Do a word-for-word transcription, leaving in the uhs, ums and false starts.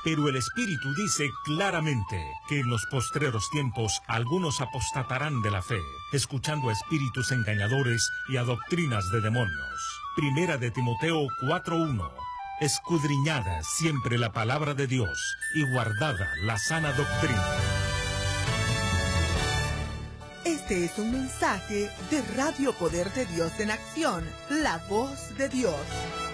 Pero el Espíritu dice claramente que en los postreros tiempos algunos apostatarán de la fe, escuchando a espíritus engañadores y a doctrinas de demonios. Primera de Timoteo cuatro uno. Escudriñada siempre la palabra de Dios y guardada la sana doctrina. Este es un mensaje de Radio Poder de Dios en Acción, la voz de Dios.